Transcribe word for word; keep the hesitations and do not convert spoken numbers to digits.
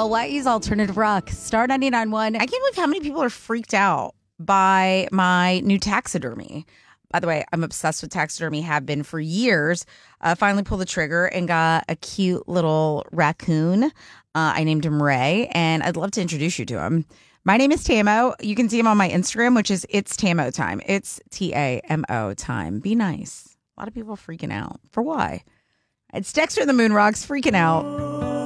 Hawaii's alternative rock, Star ninety-nine point one. I can't believe how many people are freaked out by my new taxidermy. By the way, I'm obsessed with taxidermy, have been for years. Uh, finally pulled the trigger and got a cute little raccoon. Uh, I named him Ray, and I'd love to introduce you to him. My name is Tamo. You can see him on my Instagram, which is It's Tamo Time. It's T A M O time. Be nice. A lot of people freaking out. For why? It's Dexter the Moon Rocks freaking out.